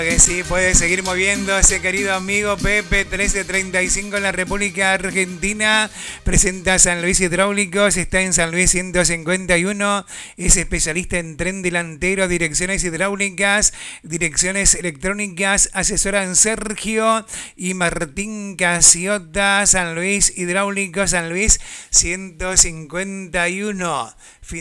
Que sí, puede seguir moviéndose, querido amigo Pepe. 13:35 en la República Argentina. Presenta San Luis Hidráulicos, está en San Luis 151. Es especialista en tren delantero, direcciones hidráulicas, direcciones electrónicas. Asesoran Sergio y Martín Casiota. San Luis Hidráulicos, San Luis 151.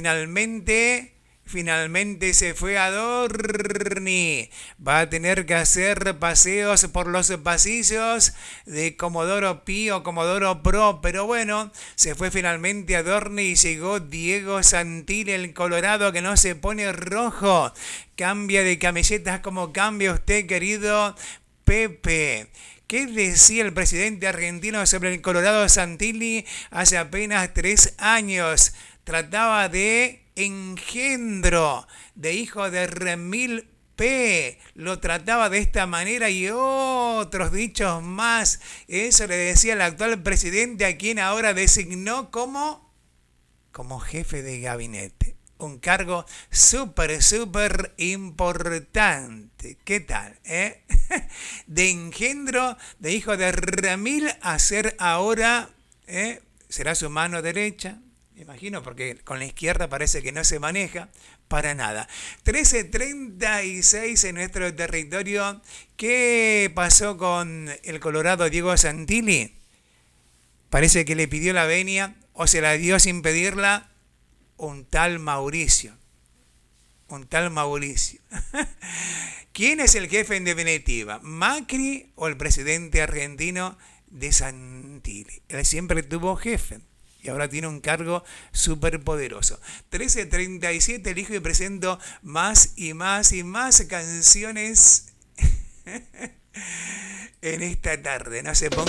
Finalmente se fue a Dorni. Va a tener que hacer paseos por los pasillos de Comodoro Pi o Comodoro Pro. Pero bueno, se fue finalmente a Dorni y llegó Diego Santilli, el Colorado, que no se pone rojo. Cambia de camisetas como cambia usted, querido Pepe. ¿Qué decía el presidente argentino sobre el Colorado Santilli hace apenas 3 años? Trataba de engendro, de hijo de Remil P. Lo trataba de esta manera y otros dichos más. Eso le decía el actual presidente, a quien ahora designó como jefe de gabinete. Un cargo súper importante. ¿Qué tal? De engendro, de hijo de Remil, a ser ahora, será su mano derecha. Imagino, porque con la izquierda parece que no se maneja para nada. 13:36 en nuestro territorio. ¿Qué pasó con el Colorado Diego Santilli? Parece que le pidió la venia o se la dio sin pedirla un tal Mauricio. ¿Quién es el jefe en definitiva? ¿Macri o el presidente argentino de Santilli? Él siempre tuvo jefe. Y ahora tiene un cargo súper poderoso. 13:37, elijo y presento más y más canciones en esta tarde. No se ponga